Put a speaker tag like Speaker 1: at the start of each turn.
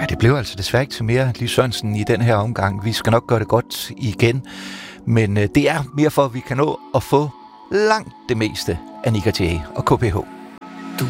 Speaker 1: Ja, det blev altså desværre ikke til mere, Lis Sørensen, i den her omgang. Vi skal nok gøre det godt igen, men det er mere for, at vi kan nå at få langt det meste af Nik & Jay og KPH.